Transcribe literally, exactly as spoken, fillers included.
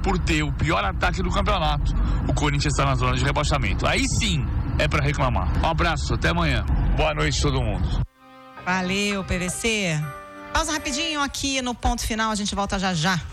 por ter o pior ataque do campeonato, o Corinthians está na zona de rebaixamento. Aí sim é para reclamar. Um abraço, até amanhã. Boa noite todo mundo. Valeu, P V C. Pausa rapidinho aqui no Ponto Final, a gente volta já já.